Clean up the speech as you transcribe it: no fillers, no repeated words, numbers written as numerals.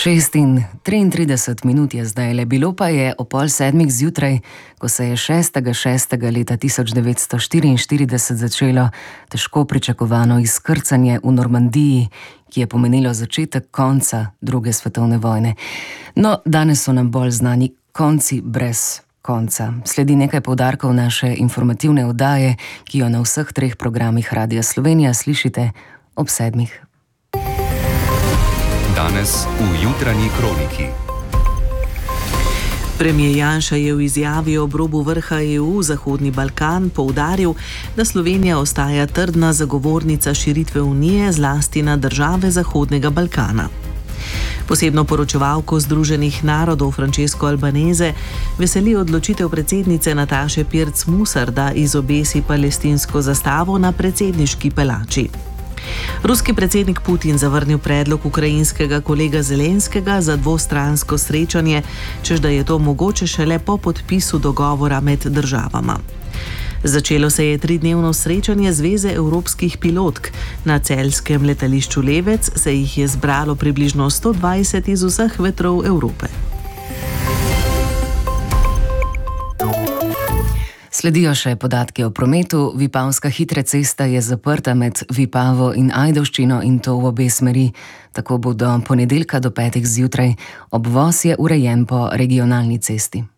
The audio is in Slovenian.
6:33 je zdaj le, bilo pa je o 6:30 zjutraj, ko se je 6. leta 1944 začelo težko pričakovano izkrcanje v Normandiji, ki je pomenilo začetek konca druge svetovne vojne. No, danes so nam bolj znani konci brez konca. Sledi nekaj poudarkov naše informativne oddaje, ki jo na vseh treh programih Radia Slovenija slišite ob 7. Danes v jutranji kroniki. Premijer Janša je v izjavi ob robu vrha EU Zahodni Balkan poudaril, da Slovenija ostaja trdna zagovornica širitve Unije zlasti na države Zahodnega Balkana. Posebno poročevalko Združenih narodov Francesco Albanese veseli odločitev predsednice Nataše Pirc Musar, da izobesi palestinsko zastavo na predsedniški palači. Ruski predsednik Putin zavrnil predlog ukrajinskega kolega Zelenskega za dvostransko srečanje, češ da je to mogoče šele po podpisu dogovora med državama. Začelo se je 3-dnevno srečanje Zveze evropskih pilotk. Na celjskem letališču Levec se jih je zbralo približno 120 iz vseh vetrov Evrope. Sledijo še podatki o prometu. Vipavska hitra cesta je zaprta med Vipavo in Ajdovščino in to v obe smeri. Tako bo do ponedeljka do 5. zjutraj. Obvoz je urejen po regionalni cesti.